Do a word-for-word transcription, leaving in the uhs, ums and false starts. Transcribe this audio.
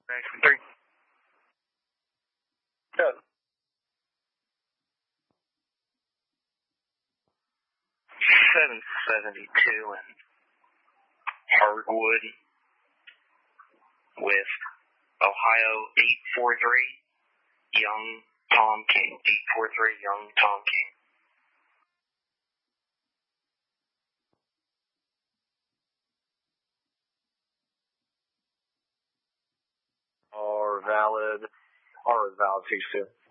Three. Good. seven seventy-two in Hardwood with Ohio eight four three, Young Tom King. eight four three, Young Tom King. Are valid. R is valid, six two.